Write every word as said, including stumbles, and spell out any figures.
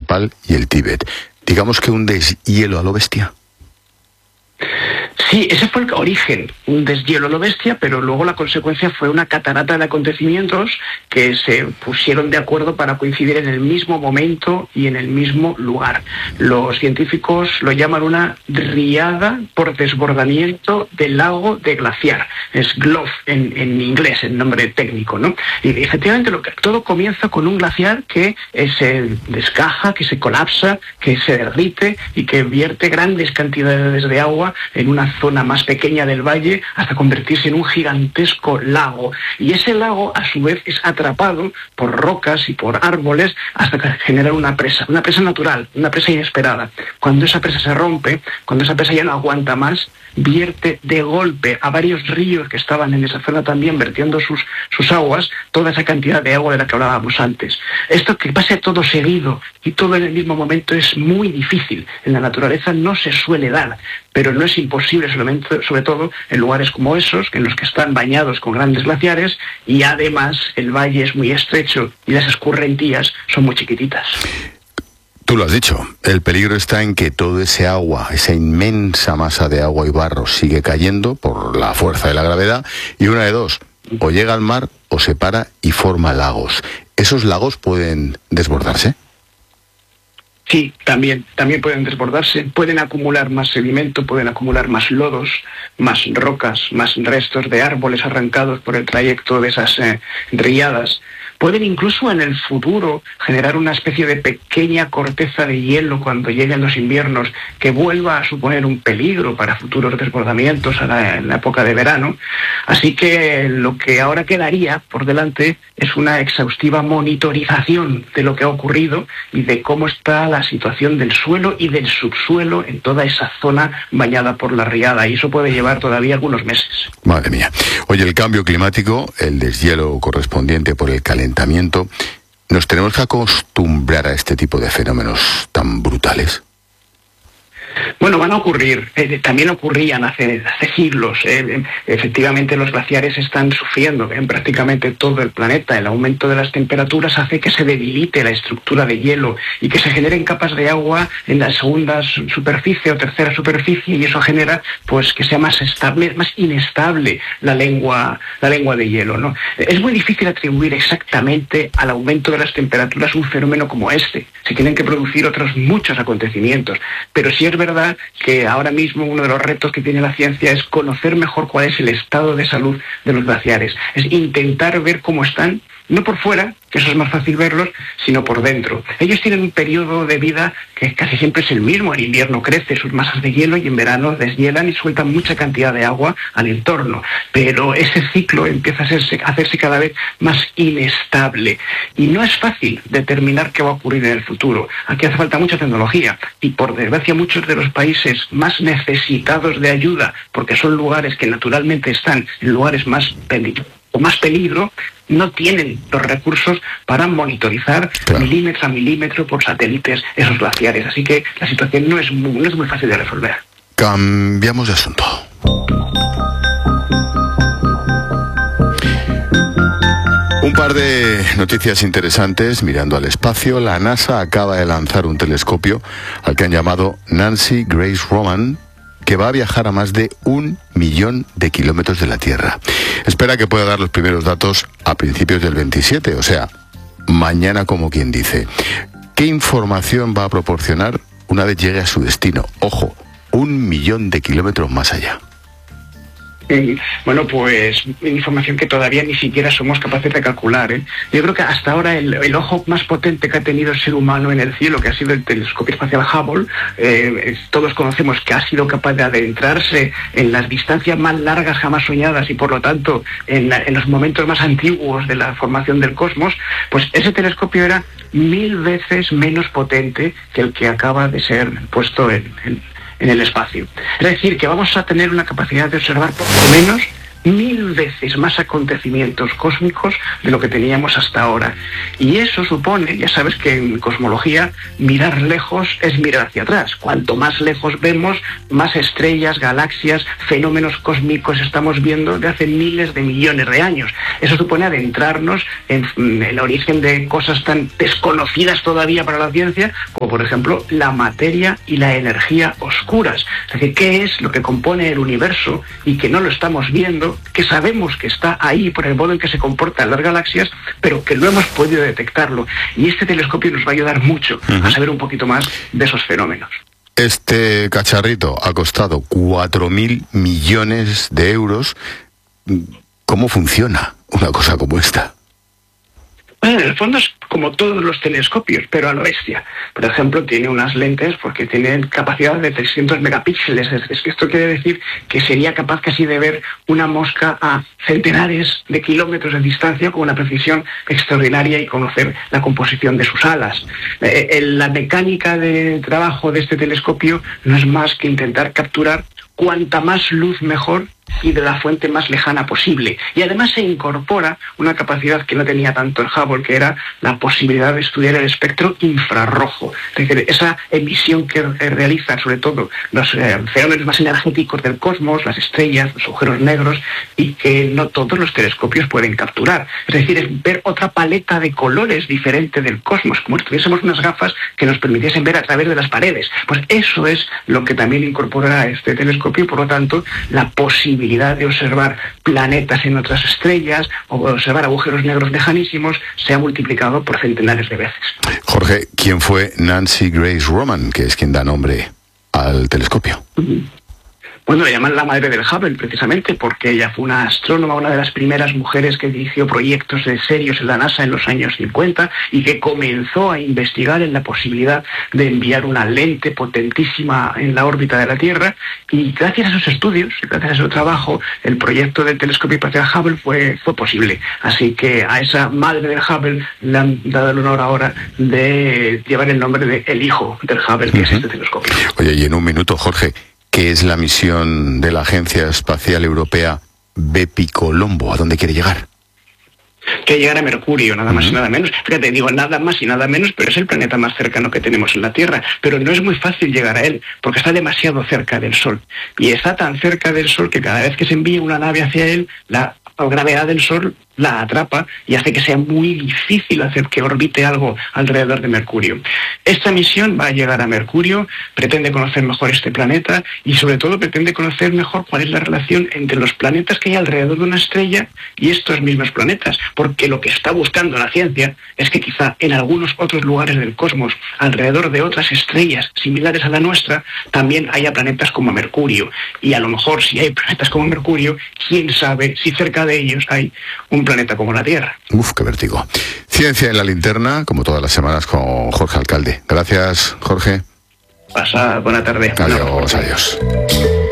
Nepal y el Tíbet. Digamos que un deshielo a lo bestia. Sí, ese fue el origen, un deshielo a lo bestia, pero luego la consecuencia fue una catarata de acontecimientos que se pusieron de acuerdo para coincidir en el mismo momento y en el mismo lugar. Los científicos lo llaman una riada por desbordamiento del lago de glaciar. Es G L O F en, en inglés, el nombre técnico, ¿no? Y efectivamente lo que, todo comienza con un glaciar que eh, se descaja, que se colapsa, que se derrite y que vierte grandes cantidades de agua en una zona más pequeña del valle hasta convertirse en un gigantesco lago. Y ese lago, a su vez, es atrapado por rocas y por árboles hasta que genera una presa, una presa natural, una presa inesperada. Cuando esa presa se rompe, cuando esa presa ya no aguanta más, vierte de golpe a varios ríos que estaban en esa zona también vertiendo sus, sus aguas, toda esa cantidad de agua de la que hablábamos antes. Esto que pase todo seguido y todo en el mismo momento es muy difícil. En la naturaleza no se suele dar, pero no es imposible, solamente, sobre todo en lugares como esos, en los que están bañados con grandes glaciares, y además el valle es muy estrecho y las escurrentías son muy chiquititas. Tú lo has dicho, el peligro está en que todo ese agua, esa inmensa masa de agua y barro sigue cayendo por la fuerza de la gravedad, y una de dos, o llega al mar o se para y forma lagos. ¿Esos lagos pueden desbordarse? Sí, también, también pueden desbordarse, pueden acumular más sedimento, pueden acumular más lodos, más rocas, más restos de árboles arrancados por el trayecto de esas eh, riadas. Pueden incluso en el futuro generar una especie de pequeña corteza de hielo cuando lleguen los inviernos que vuelva a suponer un peligro para futuros desbordamientos a la, en la época de verano. Así que lo que ahora quedaría por delante es una exhaustiva monitorización de lo que ha ocurrido y de cómo está la situación del suelo y del subsuelo en toda esa zona bañada por la riada, y eso puede llevar todavía algunos meses. Madre mía. Oye, el cambio climático, el deshielo correspondiente por el calentamiento, ¿nos tenemos que acostumbrar a este tipo de fenómenos tan brutales? Bueno, van a ocurrir, eh, también ocurrían hace, hace siglos. Eh, efectivamente, los glaciares están sufriendo en prácticamente todo el planeta. El aumento de las temperaturas hace que se debilite la estructura de hielo y que se generen capas de agua en la segunda superficie o tercera superficie, y eso genera pues que sea más estable, más inestable la lengua, la lengua de hielo, ¿no? Es muy difícil atribuir exactamente al aumento de las temperaturas un fenómeno como este. Se tienen que producir otros muchos acontecimientos, pero sí es verdad que ahora mismo uno de los retos que tiene la ciencia es conocer mejor cuál es el estado de salud de los glaciares. Es intentar ver cómo están, no por fuera, que eso es más fácil verlos, sino por dentro. Ellos tienen un periodo de vida que casi siempre es el mismo. En invierno crece sus masas de hielo y en verano deshielan y sueltan mucha cantidad de agua al entorno. Pero ese ciclo empieza a hacerse, a hacerse cada vez más inestable. Y no es fácil determinar qué va a ocurrir en el futuro. Aquí hace falta mucha tecnología. Y por desgracia muchos de los países más necesitados de ayuda, porque son lugares que naturalmente están en lugares más peligrosos, o más peligro, no tienen los recursos para monitorizar claro. milímetro a milímetro por satélites esos glaciares. Así que la situación no es muy, no es muy fácil de resolver. Cambiamos de asunto. Un par de noticias interesantes mirando al espacio. La NASA acaba de lanzar un telescopio al que han llamado Nancy Grace Roman, que va a viajar a más de un millón de kilómetros de la Tierra. Espera que pueda dar los primeros datos a principios del veintisiete, o sea, mañana, como quien dice. ¿Qué información va a proporcionar una vez llegue a su destino? Ojo, un millón de kilómetros más allá. Bueno, pues información que todavía ni siquiera somos capaces de calcular, ¿eh? Yo creo que hasta ahora el, el ojo más potente que ha tenido el ser humano en el cielo, que ha sido el telescopio espacial Hubble, eh, todos conocemos que ha sido capaz de adentrarse en las distancias más largas jamás soñadas y por lo tanto en, la, en los momentos más antiguos de la formación del cosmos. Pues ese telescopio era mil veces menos potente que el que acaba de ser puesto en, en en el espacio. Es decir, que vamos a tener una capacidad de observar por lo menos mil veces más acontecimientos cósmicos de lo que teníamos hasta ahora. Y eso supone, ya sabes que en cosmología mirar lejos es mirar hacia atrás. Cuanto más lejos vemos, más estrellas, galaxias, fenómenos cósmicos estamos viendo de hace miles de millones de años. Eso supone adentrarnos en el origen de cosas tan desconocidas todavía para la ciencia, como por ejemplo la materia y la energía oscuras. Es decir, ¿qué es lo que compone el universo y que no lo estamos viendo, que sabemos que está ahí por el modo en que se comportan las galaxias, pero que no hemos podido detectarlo? Y este telescopio nos va a ayudar mucho uh-huh. a saber un poquito más de esos fenómenos. Este cacharrito ha costado cuatro mil millones de euros. ¿Cómo funciona una cosa como esta? Bueno, en el fondo es como todos los telescopios, pero a lo bestia. Por ejemplo, tiene unas lentes porque tienen capacidad de trescientos megapíxeles. Es que esto quiere decir que sería capaz casi de ver una mosca a centenares de kilómetros de distancia con una precisión extraordinaria y conocer la composición de sus alas. Eh, la mecánica de trabajo de este telescopio no es más que intentar capturar cuanta más luz mejor y de la fuente más lejana posible. Y además se incorpora una capacidad que no tenía tanto el Hubble, que era la posibilidad de estudiar el espectro infrarrojo. Es decir, esa emisión que realizan sobre todo los eh, fenómenos más energéticos del cosmos, las estrellas, los agujeros negros, y que no todos los telescopios pueden capturar. Es decir, es ver otra paleta de colores diferente del cosmos, como si tuviésemos unas gafas que nos permitiesen ver a través de las paredes. Pues eso es lo que también incorpora este telescopio, y por lo tanto la posibilidad de observar planetas en otras estrellas o observar agujeros negros lejanísimos se ha multiplicado por centenares de veces. Jorge, ¿quién fue Nancy Grace Roman, que es quien da nombre al telescopio? Uh-huh. Bueno, le llaman la madre del Hubble precisamente porque ella fue una astrónoma, una de las primeras mujeres que dirigió proyectos serios en la NASA en los años cincuenta y que comenzó a investigar en la posibilidad de enviar una lente potentísima en la órbita de la Tierra, y gracias a esos estudios, gracias a su trabajo, el proyecto del telescopio espacial Hubble fue, fue posible. Así que a esa madre del Hubble le han dado el honor ahora de llevar el nombre de el hijo del Hubble, que uh-huh. es este telescopio. Oye, y en un minuto, Jorge, ¿qué es la misión de la Agencia Espacial Europea Bepicolombo? ¿A dónde quiere llegar? Que llegar a Mercurio, nada más uh-huh. y nada menos. Fíjate, digo nada más y nada menos, pero es el planeta más cercano que tenemos en la Tierra. Pero no es muy fácil llegar a él, porque está demasiado cerca del Sol. Y está tan cerca del Sol que cada vez que se envíe una nave hacia él, la gravedad del Sol la atrapa y hace que sea muy difícil hacer que orbite algo alrededor de Mercurio. Esta misión va a llegar a Mercurio, pretende conocer mejor este planeta y sobre todo pretende conocer mejor cuál es la relación entre los planetas que hay alrededor de una estrella y estos mismos planetas, porque lo que está buscando la ciencia es que quizá en algunos otros lugares del cosmos, alrededor de otras estrellas similares a la nuestra, también haya planetas como Mercurio. Y a lo mejor si hay planetas como Mercurio, quién sabe si cerca de ellos hay un planeta como la Tierra. Uf, qué vértigo. Ciencia en la linterna, como todas las semanas con Jorge Alcalde. Gracias, Jorge. Pasa buena tarde. Adiós, adiós.